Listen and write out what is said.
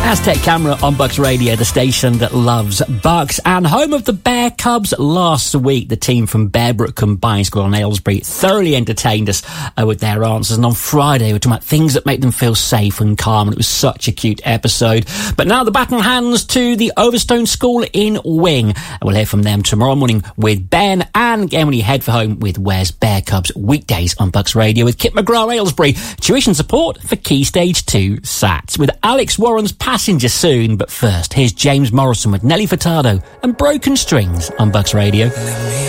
Aztec Camera on Bucks Radio, the station that loves Bucks, and home of the Bear Cubs. Last week, the team from Bearbrook Combined School on Aylesbury thoroughly entertained us with their answers, and on Friday, we were talking about things that make them feel safe and calm, and it was such a cute episode. But now the baton hands to the Overstone School in Wing, and we'll hear from them tomorrow morning with Ben, and again when you head for home with Where's Bear Cubs, weekdays on Bucks Radio with Kit McGrath Aylesbury. Tuition support for Key Stage 2 SATs with Alex Warren's Passenger soon, but first, here's James Morrison with Nelly Furtado and Broken Strings on Bucks Radio.